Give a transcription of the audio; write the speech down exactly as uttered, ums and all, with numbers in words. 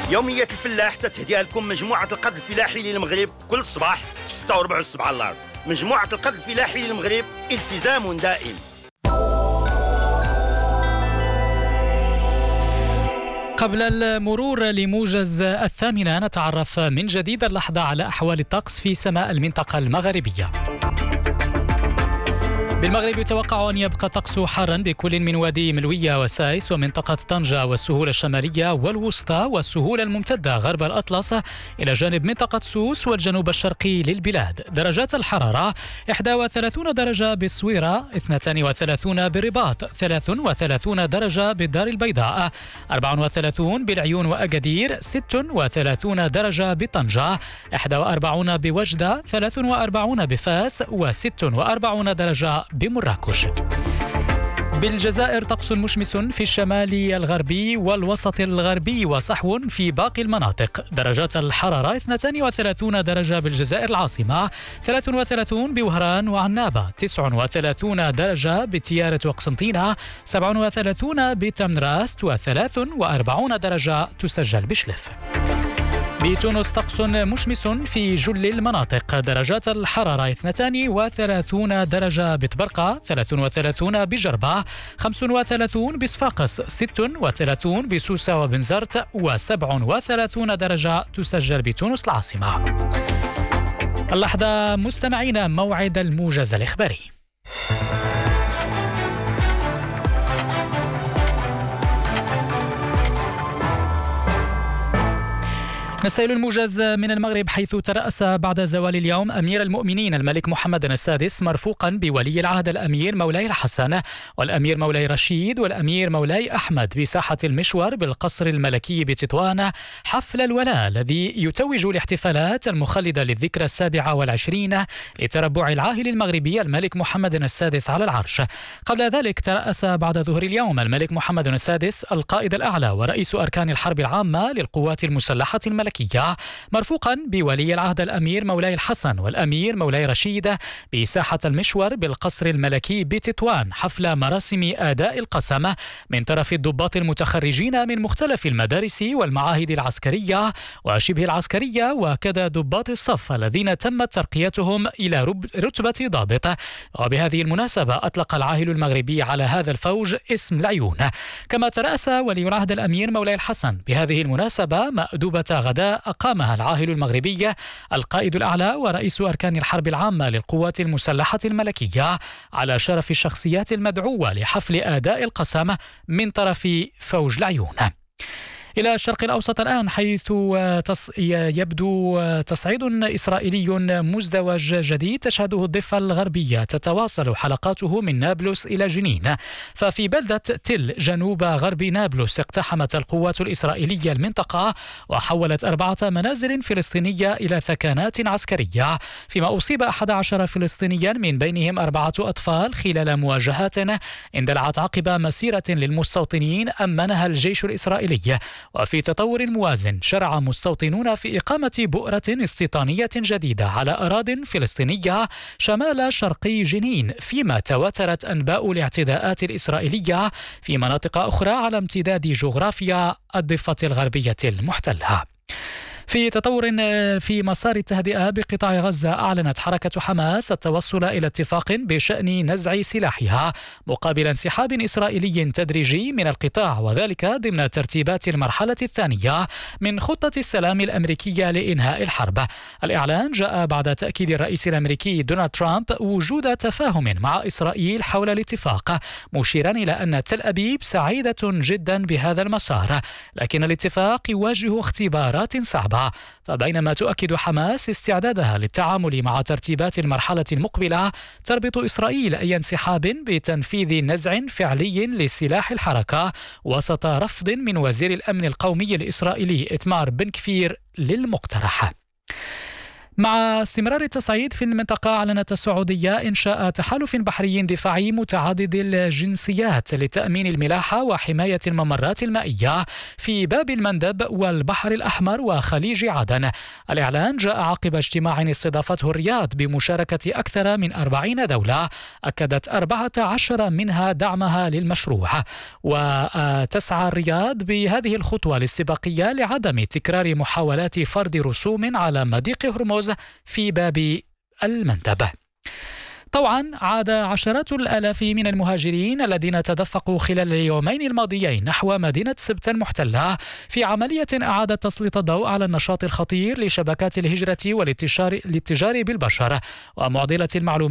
يومية الفلاح تتهديها لكم مجموعة القرض الفلاحي للمغرب كل صباح في ستة وربع الصبح على الأرض. مجموعة القرض الفلاحي للمغرب، التزام دائم. قبل المرور لموجز الثامنة نتعرف من جديد اللحظة على أحوال الطقس في سماء المنطقة المغربية. بالمغرب يتوقع أن يبقى الطقس حارا بكل من وادي ملوية وسايس ومنطقة طنجة والسهولة الشمالية والوسطى والسهولة الممتدة غرب الأطلس إلى جانب منطقة سوس والجنوب الشرقي للبلاد. درجات الحرارة واحد وثلاثين درجة بالصويرة، اثنين وثلاثين بالرباط، ثلاث وثلاثين درجة بالدار البيضاء، أربعة وثلاثين بالعيون وأكادير، ستة وثلاثين درجة بطنجة، واحد وأربعين بوجدة، ثلاث وأربعين بفاس، وست وأربعين درجة بمراكش. بالجزائر طقس مشمس في الشمال الغربي والوسط الغربي وصحو في باقي المناطق. درجات الحرارة اثنين وثلاثين درجة بالجزائر العاصمة، ثلاث وثلاثين بوهران وعنابة، تسع وثلاثين درجة بتيارة وقسنطينة، سبع وثلاثين بتمنراست، وثلاث وأربعين درجة تسجل بشلف. بتونس طقس مشمس في جل المناطق. درجات الحرارة اثنين وثلاثين درجة بطبرقة، ثلاث وثلاثين بجربة، خمس وثلاثين بصفاقس، ست وثلاثين بسوسة وبنزرت، وسبع وثلاثين درجة تسجل بتونس العاصمة. اللحظة مستمعين موعد الموجز الإخباري. نستهل الموجز من المغرب، حيث ترأس بعد زوال اليوم أمير المؤمنين الملك محمد السادس مرفوقا بولي العهد الأمير مولاي الحسن والأمير مولاي رشيد والأمير مولاي أحمد بساحة المشور بالقصر الملكي بتطوان حفل الولاء الذي يتوج الاحتفالات المخلدة للذكرى السابعة والعشرين لتربع العاهل المغربي الملك محمد السادس على العرش. قبل ذلك ترأس بعد ظهر اليوم الملك محمد السادس القائد الأعلى ورئيس أركان الحرب العامة للقوات المسلحة الملكية مرفوقا بولي العهد الأمير مولاي الحسن والأمير مولاي رشيد بساحة المشور بالقصر الملكي بتطوان حفل مراسم أداء القسم من طرف الضباط المتخرجين من مختلف المدارس والمعاهد العسكرية وشبه العسكرية، وكذا ضباط الصف الذين تمت ترقيتهم إلى رتبة ضابط. وبهذه المناسبة أطلق العاهل المغربي على هذا الفوج اسم العيون. كما ترأس ولي العهد الأمير مولاي الحسن بهذه المناسبة مأدوبة غداء أقامها العاهل المغربي القائد الأعلى ورئيس أركان الحرب العامة للقوات المسلحة الملكية على شرف الشخصيات المدعوة لحفل أداء القسم من طرف فوج العيون. إلى الشرق الأوسط الآن، حيث يبدو تصعيد إسرائيلي مزدوج جديد تشهده الضفة الغربية تتواصل حلقاته من نابلس إلى جنين. ففي بلدة تل جنوب غرب نابلس اقتحمت القوات الإسرائيلية المنطقة وحولت أربعة منازل فلسطينية إلى ثكنات عسكرية، فيما أصيب أحد عشر فلسطينيا من بينهم أربعة أطفال خلال مواجهات اندلعت عقب مسيرة للمستوطنين أمنها الجيش الإسرائيلي. وفي تطور موازن شرع مستوطنون في إقامة بؤرة استيطانية جديدة على أراضٍ فلسطينية شمال شرقي جنين، فيما تواترت أنباء الاعتداءات الإسرائيلية في مناطق أخرى على امتداد جغرافيا الضفة الغربية المحتلة. في تطور في مسار التهدئة بقطاع غزة، أعلنت حركة حماس التوصل إلى اتفاق بشأن نزع سلاحها مقابل انسحاب إسرائيلي تدريجي من القطاع، وذلك ضمن ترتيبات المرحلة الثانية من خطة السلام الأمريكية لإنهاء الحرب. الإعلان جاء بعد تأكيد الرئيس الأمريكي دونالد ترامب وجود تفاهم مع إسرائيل حول الاتفاق، مشيرا إلى أن تل أبيب سعيدة جدا بهذا المسار، لكن الاتفاق يواجه اختبارات صعبة. فبينما تؤكد حماس استعدادها للتعامل مع ترتيبات المرحلة المقبلة، تربط إسرائيل أي انسحاب بتنفيذ نزع فعلي لسلاح الحركة وسط رفض من وزير الأمن القومي الإسرائيلي إتمار بن كفير للمقترح. مع استمرار التصعيد في المنطقة، أعلنت السعودية إنشاء تحالف بحري دفاعي متعدد الجنسيات لتأمين الملاحة وحماية الممرات المائية في باب المندب والبحر الأحمر وخليج عدن. الإعلان جاء عقب اجتماع استضافته الرياض بمشاركة أكثر من أربعين دولة، أكدت أربعة عشر منها دعمها للمشروع. وتسعى الرياض بهذه الخطوة الاستباقية لعدم تكرار محاولات فرض رسوم على مضيق هرمز في باب المندب. طبعا عاد عشرات الآلاف من المهاجرين الذين تدفقوا خلال اليومين الماضيين نحو مدينة سبت المحتلة في عملية إعادة تسليط الضوء على النشاط الخطير لشبكات الهجرة والاتجار بالبشر ومعضلة المعلومات